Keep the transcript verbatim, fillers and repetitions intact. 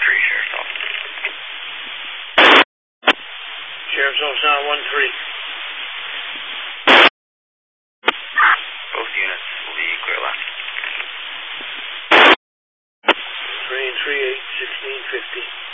three, Sheriff's Office. Sheriff's Office nine one three. Both units will be clear left. three and three eight, sixteen fifty.